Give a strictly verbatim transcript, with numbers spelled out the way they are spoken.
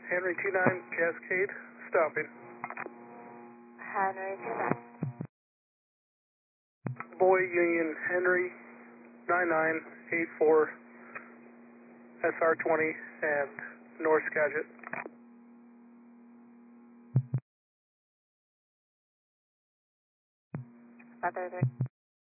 Henry two nine Cascade, stopping. Henry two nine. Boy Union Henry nine nine eight four S R twenty and North Skagit. five thirty-three.